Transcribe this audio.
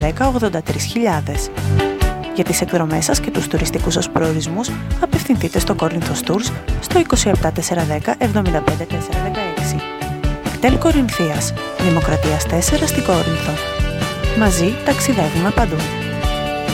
1083.000. Για τις εκδρομές σας και τους τουριστικούς σας προορισμούς, απευθυνθείτε στο Κόρινθος Tours στο 27410 75416. Εκτέλ Κορινθίας, Δημοκρατίας 4 στην Κόρινθο. Μαζί ταξιδεύουμε παντού.